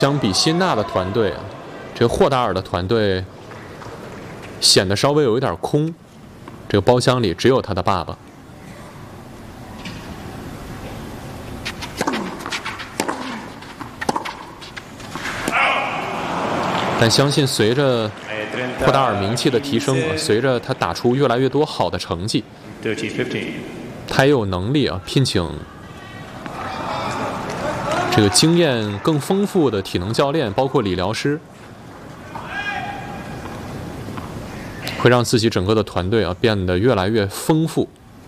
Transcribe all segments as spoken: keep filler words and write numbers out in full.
相比辛纳的团队啊，这个霍达尔的团队显得稍微有一点空。这个包厢里只有他的爸爸。但相信随着霍达尔名气的提升啊，随着他打出越来越多好的成绩，他也有能力啊聘请这个经验更丰富的体能教练，包括理疗师，会让自己整个的团队啊变得越来越丰富。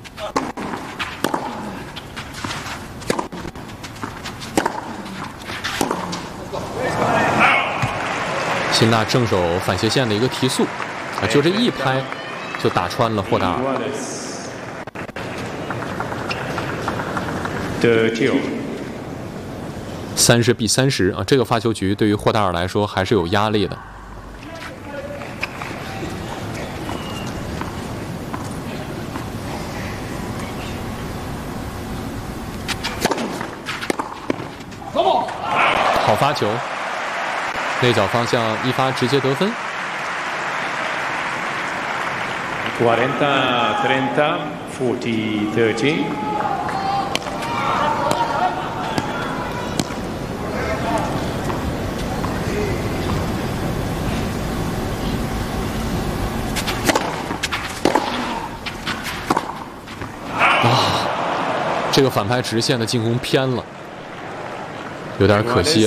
辛纳正手反斜线的一个提速啊，就这一拍就打穿了霍达尔。三十比三十啊，这个发球局对于霍达尔来说还是有压力的。好发球，内角方向一发直接得分。 forty thirty, forty thirty。 这个反拍直线的进攻偏了，有点可惜了。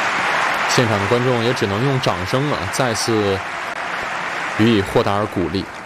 现场的观众也只能用掌声啊，再次予以霍达尔鼓励。